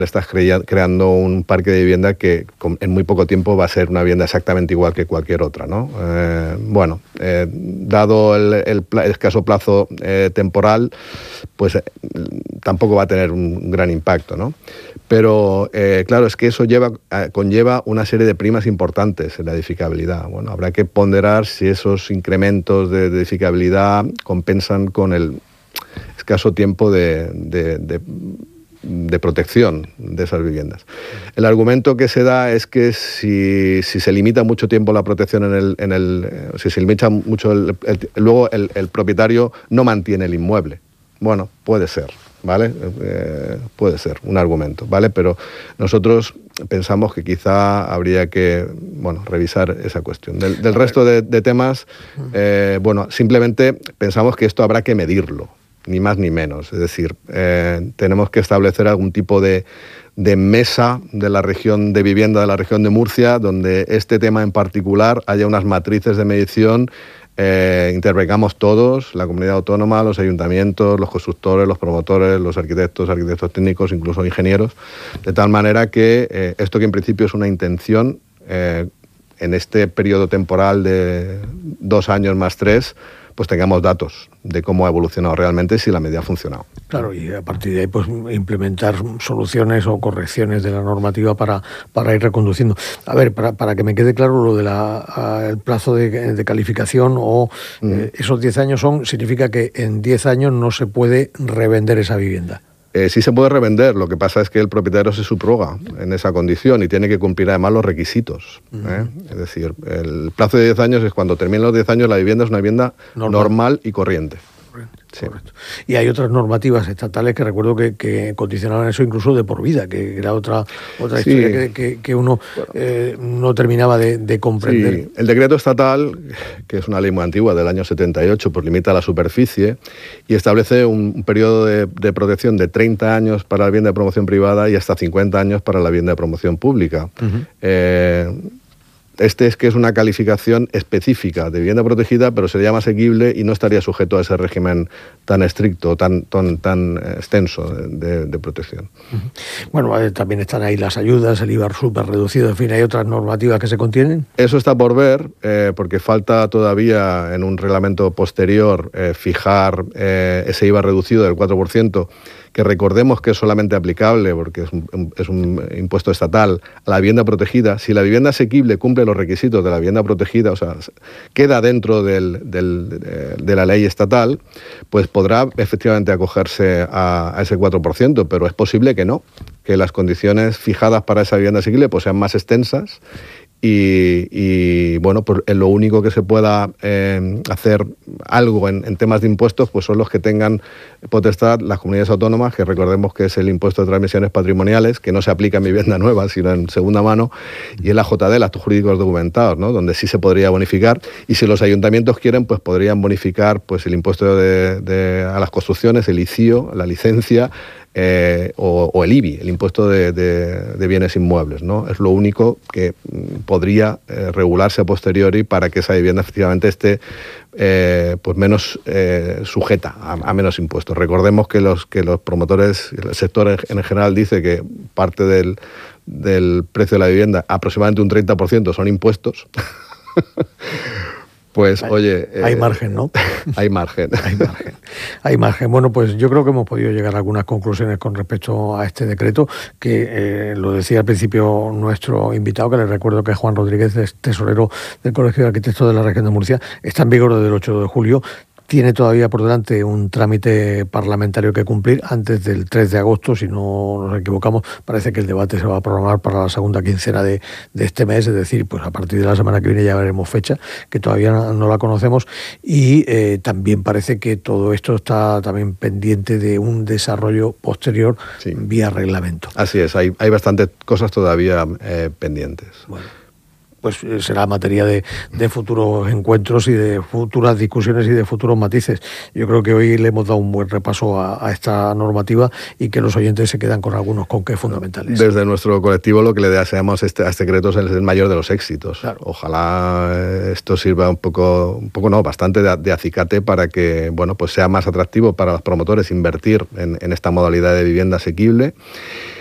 estás creando un parque de vivienda que en muy poco tiempo va a ser una vivienda exactamente igual que cualquier otra, ¿no? Dado el escaso plazo temporal, pues tampoco va a tener un gran impacto, ¿no? Pero claro, es que eso conlleva una serie de primas importantes en la edificabilidad. Bueno, habrá que ponderar si esos incrementos de edificabilidad compensan con el escaso tiempo de protección de esas viviendas. El argumento que se da es que si se limita mucho tiempo la protección si se limita mucho luego el propietario no mantiene el inmueble. Bueno, puede ser, ¿vale? Puede ser un argumento, ¿vale? Pero nosotros pensamos que quizá habría que, revisar esa cuestión. Del resto de temas, simplemente pensamos que esto habrá que medirlo, ni más ni menos. Es decir, tenemos que establecer algún tipo de mesa de la región de vivienda de la región de Murcia, donde este tema en particular haya unas matrices de medición, intervengamos todos, la comunidad autónoma, los ayuntamientos, los constructores, los promotores, los arquitectos técnicos, incluso ingenieros, de tal manera que esto que en principio es una intención, en este periodo temporal de 2 años más 3, pues tengamos datos de cómo ha evolucionado realmente, si la medida ha funcionado. Claro, y a partir de ahí pues implementar soluciones o correcciones de la normativa para ir reconduciendo. A ver, para que me quede claro lo de el plazo de calificación o esos 10 años significa que en 10 años no se puede revender esa vivienda. Sí se puede revender, lo que pasa es que el propietario se subroga en esa condición y tiene que cumplir además los requisitos. Es decir, el plazo de 10 años es cuando terminan los 10 años, la vivienda es una vivienda normal y corriente. Sí. Correcto. Y hay otras normativas estatales que recuerdo que condicionaban eso incluso de por vida, que era otra historia que uno no terminaba de comprender. Sí. El decreto estatal, que es una ley muy antigua del año 78, pues limita la superficie y establece un periodo de protección de 30 años para la vivienda de promoción privada y hasta 50 años para la vivienda de promoción pública. Este es que es una calificación específica de vivienda protegida, pero sería más asequible y no estaría sujeto a ese régimen tan estricto, tan extenso de protección. Bueno, también están ahí las ayudas, el IVA súper reducido, en fin, ¿hay otras normativas que se contienen? Eso está por ver, porque falta todavía en un reglamento posterior fijar ese IVA reducido del 4%, que recordemos que es solamente aplicable, porque es un impuesto estatal, a la vivienda protegida. Si la vivienda asequible cumple los requisitos de la vivienda protegida, o sea, queda dentro de la ley estatal, pues podrá efectivamente acogerse a ese 4%, pero es posible que no, que las condiciones fijadas para esa vivienda asequible pues sean más extensas y bueno, pues lo único que se pueda hacer algo en temas de impuestos pues son los que tengan potestad las comunidades autónomas, que recordemos que es el impuesto de transmisiones patrimoniales, que no se aplica en vivienda nueva, sino en segunda mano, y el AJD, el actos jurídicos documentados, ¿no? Donde sí se podría bonificar, y si los ayuntamientos quieren, pues podrían bonificar pues el impuesto a las construcciones, el ICIO, la licencia, o el IBI, el impuesto de bienes inmuebles, ¿no? Es lo único que podría regularse a posteriori para que esa vivienda efectivamente esté pues menos sujeta a menos impuestos. Recordemos que los promotores, el sector en general dice que parte del precio de la vivienda, aproximadamente un 30%, son impuestos. Pues, oye... hay margen, ¿no? Hay margen. Hay margen. Bueno, pues yo creo que hemos podido llegar a algunas conclusiones con respecto a este decreto, que lo decía al principio nuestro invitado, que les recuerdo que Juan Rodríguez es tesorero del Colegio de Arquitectos de la Región de Murcia, está en vigor desde el 8 de julio. Tiene todavía por delante un trámite parlamentario que cumplir antes del 3 de agosto, si no nos equivocamos. Parece que el debate se va a programar para la segunda quincena de este mes, es decir, pues a partir de la semana que viene ya veremos fecha, que todavía no la conocemos, y también parece que todo esto está también pendiente de un desarrollo posterior vía reglamento. Así es, hay bastantes cosas todavía pendientes. Bueno, pues será materia de futuros encuentros y de futuras discusiones y de futuros matices. Yo creo que hoy le hemos dado un buen repaso a esta normativa y que los oyentes se quedan con algunos conques fundamentales. Desde nuestro colectivo lo que le deseamos a este decreto es el mayor de los éxitos. Claro. Ojalá esto sirva bastante de acicate para que pues sea más atractivo para los promotores invertir en esta modalidad de vivienda asequible.